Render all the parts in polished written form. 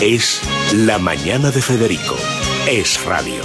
Es La Mañana de Federico. Es radio.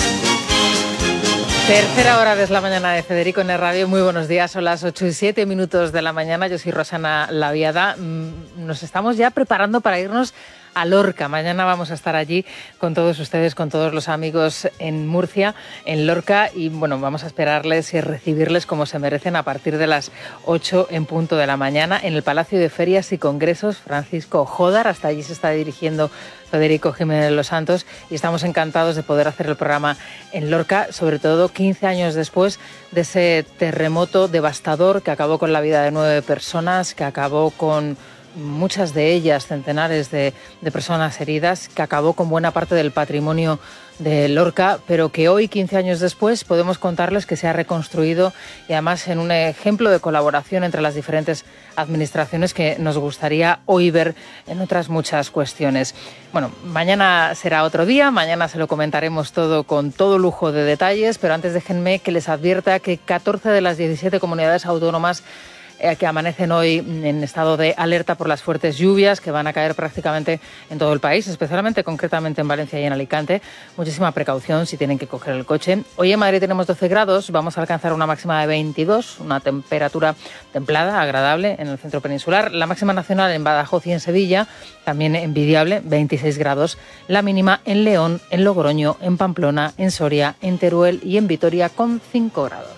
Tercera hora de La Mañana de Federico en el radio. Muy buenos días, son las 8:07 de la mañana. Yo soy Rosana Laviada. Nos estamos ya preparando para irnos a Lorca. Mañana vamos a estar allí con todos ustedes, con todos los amigos en Murcia, en Lorca, y bueno, vamos a esperarles y recibirles como se merecen a partir de las 8 en punto de la mañana en el Palacio de Ferias y Congresos Francisco Jódar. Hasta allí se está dirigiendo Federico Jiménez Los Santos y estamos encantados de poder hacer el programa en Lorca, sobre todo 15 años después de ese terremoto devastador que acabó con la vida de 9 personas, que acabó con muchas de ellas, centenares de personas heridas, que acabó con buena parte del patrimonio de Lorca, pero que hoy, 15 años después, podemos contarles que se ha reconstruido, y además en un ejemplo de colaboración entre las diferentes administraciones que nos gustaría hoy ver en otras muchas cuestiones. Bueno, mañana será otro día, mañana se lo comentaremos todo con todo lujo de detalles, pero antes déjenme que les advierta que 14 de las 17 comunidades autónomas que amanecen hoy en estado de alerta por las fuertes lluvias que van a caer prácticamente en todo el país, especialmente concretamente en Valencia y en Alicante. Muchísima precaución si tienen que coger el coche. Hoy en Madrid tenemos 12 grados, vamos a alcanzar una máxima de 22, una temperatura templada, agradable en el centro peninsular. La máxima nacional en Badajoz y en Sevilla, también envidiable, 26 grados. La mínima en León, en Logroño, en Pamplona, en Soria, en Teruel y en Vitoria con 5 grados.